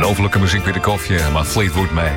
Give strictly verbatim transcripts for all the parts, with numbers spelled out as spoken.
Ongelofelijke muziek bij de koffie, maar Fleetwood Mac.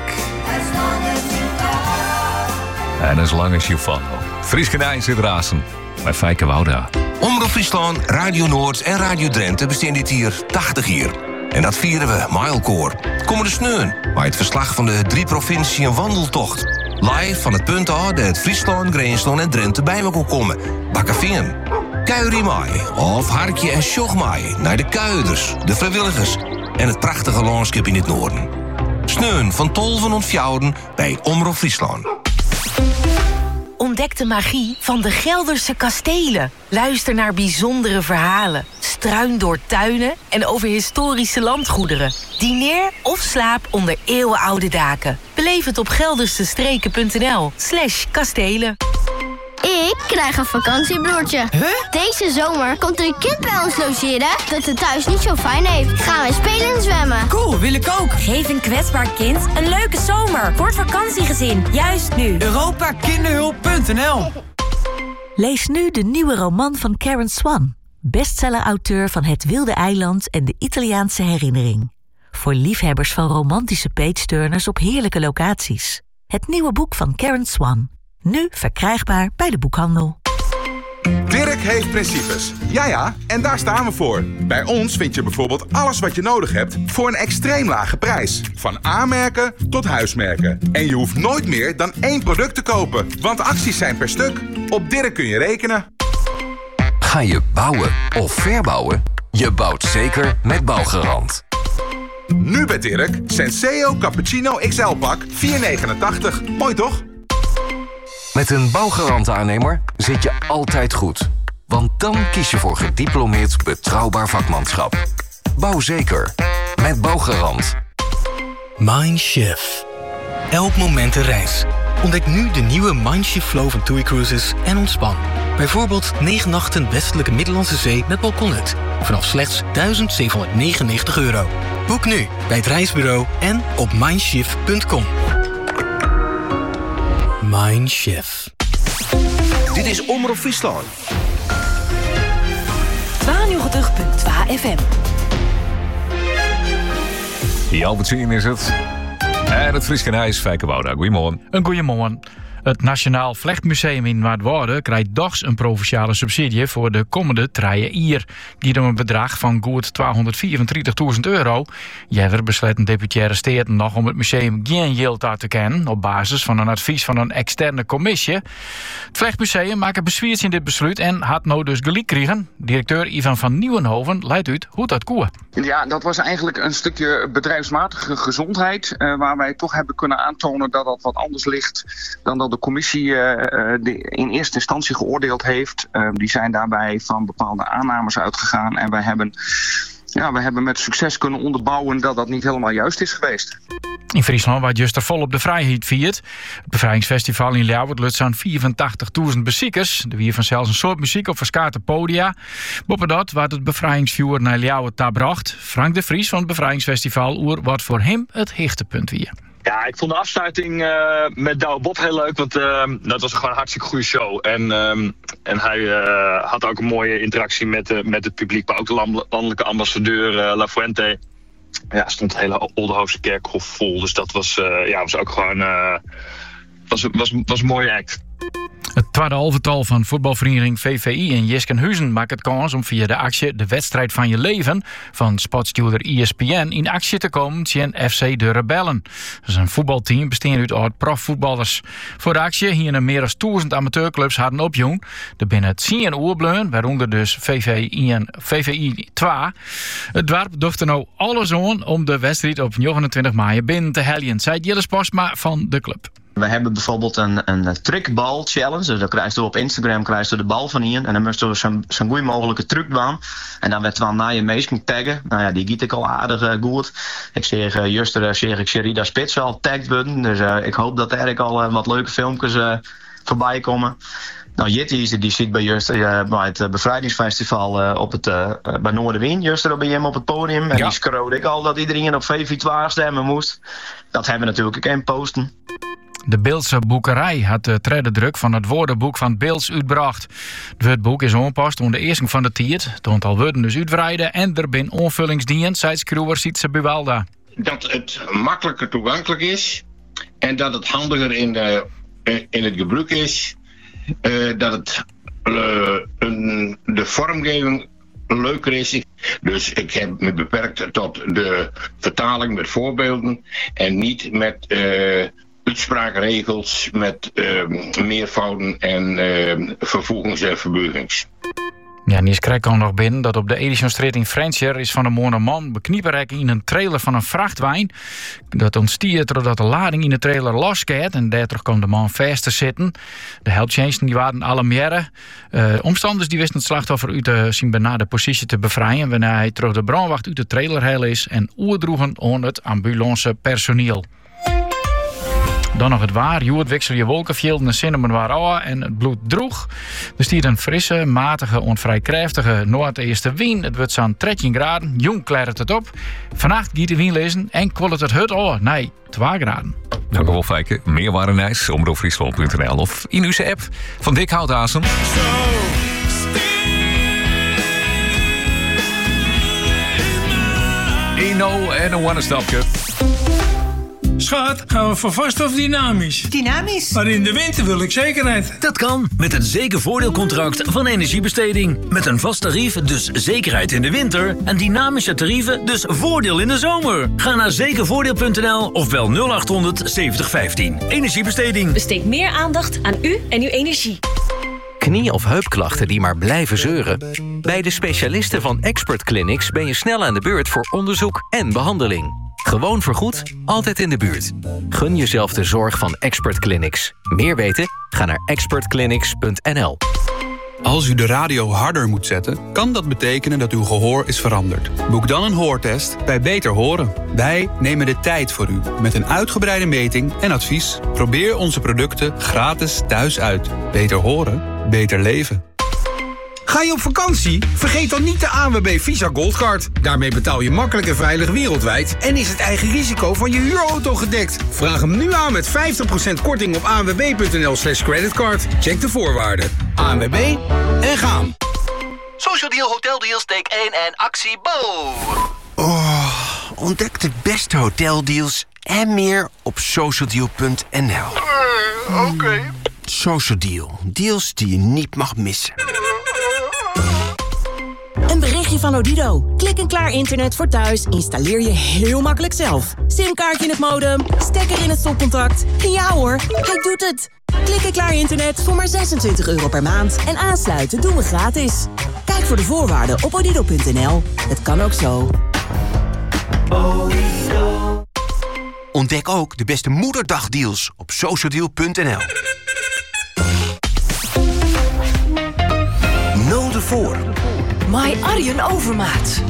En as long as you follow. Fries Genijn zit razen. Bij Fijke Wouda. Omroep Friesland, Radio Noord en Radio Drenthe bestaan dit hier tachtig jaar. En dat vieren we Milecore. Komende sneun, bij het verslag van de drie provinciën een wandeltocht. Live van het punt af dat Friesland, Greensland en Drenthe bij me kon komen. Bakkeveen. Kuirie mij, of harkje en sjog mij naar de kuiders, de vrijwilligers en het prachtige landschap in het noorden. Sneun van tolven ontfjouwen bij Omroep Friesland. Ontdek de magie van de Gelderse kastelen. Luister naar bijzondere verhalen. Struin door tuinen en over historische landgoederen. Dineer of slaap onder eeuwenoude daken. Beleef het op geldersestreken.nl slash kastelen. Ik krijg een vakantiebroertje. Huh? Deze zomer komt er een kind bij ons logeren dat het thuis niet zo fijn heeft. Gaan we spelen en zwemmen. Cool, wil ik ook. Geef een kwetsbaar kind een leuke zomer voor het vakantiegezin. Juist nu. Europa Kinderhulp punt n l. Lees nu de nieuwe roman van Karen Swan. Bestseller-auteur van Het Wilde Eiland en de Italiaanse Herinnering. Voor liefhebbers van romantische page-turners op heerlijke locaties. Het nieuwe boek van Karen Swan. Nu verkrijgbaar bij de boekhandel. Dirk heeft principes. Ja ja, en daar staan we voor. Bij ons vind je bijvoorbeeld alles wat je nodig hebt voor een extreem lage prijs. Van A-merken tot huismerken. En je hoeft nooit meer dan één product te kopen, want acties zijn per stuk. Op Dirk kun je rekenen. Ga je bouwen of verbouwen? Je bouwt zeker met Bouwgarant. Nu bij Dirk, Senseo Cappuccino X L-pak vier negenentachtig. Mooi toch? Met een Bouwgarant-aannemer zit je altijd goed. Want dan kies je voor gediplomeerd betrouwbaar vakmanschap. Bouw zeker. Met Bouwgarant. Mindshift. Elk moment een reis. Ontdek nu de nieuwe Mindshift Flow van TUI Cruises en ontspan. Bijvoorbeeld negen nachten westelijke Middellandse Zee met balkonnet. Vanaf slechts duizend zevenhonderdnegenennegentig euro. Boek nu bij het reisbureau en op mindshift punt com. Mindshift. Dit is Omroep Friesland. tweeënnegentig komma twee F M. Die Albertine is het. En het Fries Genijn is Fijke Wouda. Goedemorgen. Een goeiemorgen. Het Nationaal Vlechtmuseum in Waardwoude krijgt dags een provinciale subsidie voor de komende drie jaar. Die om een bedrag van goed tweehonderdvierentwintigduizend euro. Jijver besluit een deputaire steden nog om het museum geen geld uit te kennen op basis van een advies van een externe commissie. Het Vlechtmuseum maakt bezwiers in dit besluit en had nou dus gelijk kregen. Directeur Ivan van Nieuwenhoven leidt uit hoe dat koe. Ja, dat was eigenlijk een stukje bedrijfsmatige gezondheid, uh, waar wij toch hebben kunnen aantonen dat dat wat anders ligt dan dat de commissie uh, de in eerste instantie geoordeeld heeft. Uh, die zijn daarbij van bepaalde aannames uitgegaan en wij hebben, ja, wij hebben met succes kunnen onderbouwen dat dat niet helemaal juist is geweest. In Friesland waar juist er volop de vrijheid viert. Het bevrijdingsfestival in Ljouwert lukt zo'n vierentachtigduizend bezoekers. Er weer vanzelfs een soort muziek op verschillende podia. Boven dat werd het bevrijdingsvuur naar Ljouwert daar bracht. Frank de Vries van het bevrijdingsfestival oer wat voor hem het hoogtepunt weer. Ja, ik vond de afsluiting uh, met Douwe Bob heel leuk, want uh, dat was gewoon een hartstikke goede show. En, um, en hij uh, had ook een mooie interactie met, uh, met het publiek, maar ook de landelijke ambassadeur uh, La Fuente. Ja, stond het hele Oldenhoofse kerkhof vol, dus dat was, uh, ja, was ook gewoon uh, was, was, was een mooie act. Het tweede halvetal van voetbalvereniging V V I in Jiskenhuizen maakt het kans om via de actie De Wedstrijd van Je Leven van sportstuurder E S P N in actie te komen tegen F C De Rebellen. Dat is een voetbalteam bestaande uit oud-profvoetballers. Voor de actie hier meer dan duizend amateurclubs hadden opjong. Er binnen het zien oerbleun, waaronder dus V V I en V V I twee. Het dorp docht er nou alles aan om de wedstrijd op negenentwintig mei binnen te heljen, zei Jilles Postma van de club. We hebben bijvoorbeeld een, een trickball challenge. Dus dan krijg je op Instagram krijg je de bal van hier. En dan moesten we zo'n zo goed mogelijke truc doen. En dan werd wel naar je meest taggen. Nou ja, die giet ik al aardig uh, goed. Ik zeg uh, juster zeg ik Sherida Spits al tagged worden. Dus uh, ik hoop dat er eigenlijk al uh, wat leuke filmpjes uh, voorbij komen. Nou, Jitty die zit bij Juster uh, bij het uh, bevrijdingsfestival uh, op het, uh, bij Noorderwien. Juster bij hem op het podium. En ja. Die scroode ik al dat iedereen op V V twee stemmen moest. Dat hebben we natuurlijk ook in posten. De Beeldse Boekerij had de tweede druk van het woordenboek van Beelds uitgebracht. Het woordboek is aanpast onder de eerste van de tiert. Het aantal woorden dus uitbreiden en er bin onvullingsdien, zei schrijver Sietse Buwalda. dat het makkelijker toegankelijk is en dat het handiger in, de, in het gebruik is. Uh, dat het uh, een, de vormgeving leuker is. Dus ik heb me beperkt tot de vertaling met voorbeelden en niet met uh, uitspraakregels met uh, meervouden en uh, vervoegings- en verbuigings. Ja, Niels krijg al nog binnen dat op de Edisonstraat in Frencher is van een mooie man beknieperek in een trailer van een vrachtwijn. Dat ontstiert doordat de lading in de trailer losgaat en daardoor kwam de man vast te zitten. De helpdiensten die waren alarmeren. Uh, omstanders die wisten het slachtoffer uit de zien benade positie te bevrijden wanneer hij terug de brandwacht uit de trailer hel is en oerdroegen aan het ambulancepersoneel. Dan nog het waar. Joert wissel je wolkenvelden en cinnamon waar al en het bloed droeg. Er stiert een frisse, matige, onvrij krachtige noordeeste wind. Het wordt zo'n dertien graden. Jong klart het op. Vannacht giet de wind lezen en kwalt het het al. Nee, twee graden. Dank u wel, Fijke. Meer waren nice. omroep friesland punt n l of in uw app van Dick Houthazen. Eno en een one-stapje. Schat, gaan we voor vast of dynamisch? Dynamisch. Maar in de winter wil ik zekerheid. Dat kan met het zekervoordeelcontract van Energiebesteding. Met een vast tarief, dus zekerheid in de winter. En dynamische tarieven, dus voordeel in de zomer. Ga naar zekervoordeel punt n l of bel nul acht honderd zeventig vijftien. Energiebesteding. Besteed meer aandacht aan u en uw energie. Knie- of heupklachten die maar blijven zeuren? Bij de specialisten van Expert Clinics ben je snel aan de beurt voor onderzoek en behandeling. Gewoon vergoed, altijd in de buurt. Gun jezelf de zorg van Expert Clinics. Meer weten? Ga naar expert clinics punt n l. Als u de radio harder moet zetten, kan dat betekenen dat uw gehoor is veranderd. Boek dan een hoortest bij Beter Horen. Wij nemen de tijd voor u met een uitgebreide meting en advies. Probeer onze producten gratis thuis uit. Beter horen, beter leven. Ga je op vakantie? Vergeet dan niet de A N W B Visa Goldcard. Daarmee betaal je makkelijk en veilig wereldwijd en is het eigen risico van je huurauto gedekt. Vraag hem nu aan met vijftig procent korting op a n w b punt n l slash creditcard. Check de voorwaarden. A N W B en gaan. Social Deal Hotel Deals, take één en actie Bo. Oh, ontdek de beste hoteldeals en meer op social deal punt n l. Uh, Oké. Okay. Social Deal. Deals die je niet mag missen. Een berichtje van Odido. Klik en klaar internet voor thuis installeer je heel makkelijk zelf. Simkaartje in het modem, stekker in het stopcontact. Ja hoor, hij doet het. Klik en klaar internet voor maar zesentwintig euro per maand. En aansluiten doen we gratis. Kijk voor de voorwaarden op odido punt n l. Het kan ook zo. Odido. Ontdek ook de beste moederdagdeals op social deal punt n l. Nul de voor. My Arjen Overmaat.